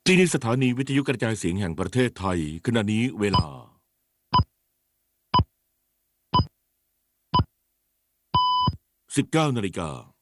ที่นี่สถานีวิทยุกระจายเสียงแห่งประเทศไทยขณะนี้เวลา19 นาฬิกา